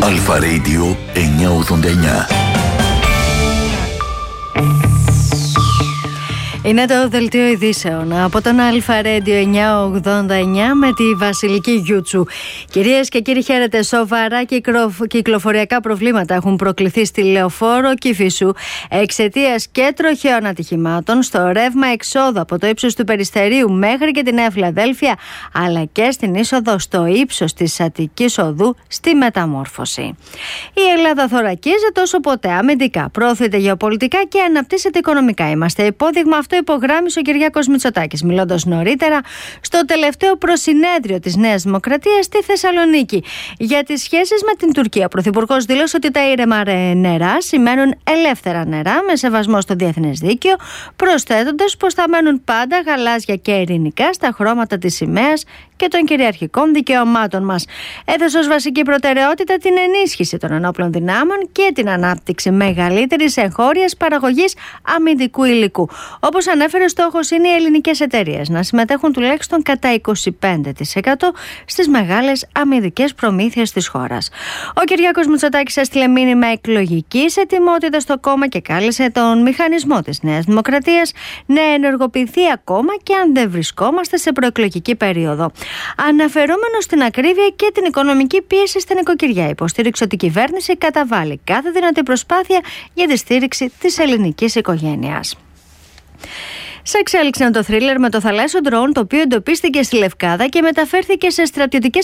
Αλφα Radio 989. Είναι το δελτίο ειδήσεων από τον Αλφα Radio 989 με τη Βασιλική Γιούτσου. Κυρίες και κύριοι, χαίρετε. Σοβαρά κυκλοφοριακά προβλήματα έχουν προκληθεί στη Λεωφόρο Κηφισού εξαιτίας και τροχαίων ατυχημάτων στο ρεύμα εξόδου από το ύψος του Περιστερίου μέχρι και τη Νέα Φιλαδέλφια, αλλά και στην είσοδο στο ύψος της Αττικής Οδού στη Μεταμόρφωση. Η Ελλάδα θωρακίζεται όσο ποτέ αμυντικά, προωθείται γεωπολιτικά και αναπτύσσεται οικονομικά. Είμαστε υπόδειγμα. Αυτό υπογράμμισε ο Κυριάκος Μητσοτάκης, μιλώντας νωρίτερα στο τελευταίο προσυνέδριο της Νέας Δημοκρατίας στη Θεσσαλονίκη. Για τις σχέσεις με την Τουρκία, ο Πρωθυπουργός δήλωσε ότι τα ήρεμα νερά σημαίνουν ελεύθερα νερά με σεβασμό στο διεθνές δίκαιο, προσθέτοντας πως θα μένουν πάντα γαλάζια και ειρηνικά στα χρώματα της σημαίας και των κυριαρχικών δικαιωμάτων μας. Έθεσε ως βασική προτεραιότητα την ενίσχυση των ενόπλων δυνάμων και την ανάπτυξη μεγαλύτερης εγχώριας παραγωγής αμυντικού υλικού. Όπως ανέφερε, στόχος είναι οι ελληνικές εταιρείες να συμμετέχουν τουλάχιστον κατά 25% στις μεγάλες αμυντικές προμήθειες της χώρας. Ο Κυριάκος Μητσοτάκης έστειλε μήνυμα εκλογικής ετοιμότητας στο κόμμα και κάλεσε τον μηχανισμό της Νέας Δημοκρατίας να ενεργοποιηθεί ακόμα και αν δεν βρισκόμαστε σε προεκλογική περίοδο. Αναφερόμενο στην ακρίβεια και την οικονομική πίεση στα νοικοκυριά, υποστήριξε ότι η κυβέρνηση καταβάλει κάθε δυνατή προσπάθεια για τη στήριξη της ελληνικής οικογένειας. Σε εξέλιξη είναι το θρίλερ με το θαλάσσιο ντρόουν, το οποίο εντοπίστηκε στη Λευκάδα και μεταφέρθηκε σε στρατιωτικές